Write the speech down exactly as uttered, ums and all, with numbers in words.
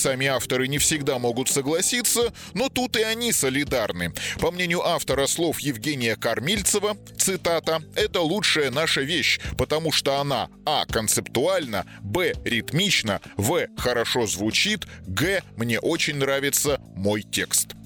сами авторы не всегда могут согласиться, но тут и они солидарны. По мнению автора слов Евгения Кормильцева, цитата, «это лучшая наша вещь, потому что она а. концептуальна, б. ритмична, в. хорошо звучит, г. мне очень нравится мой текст».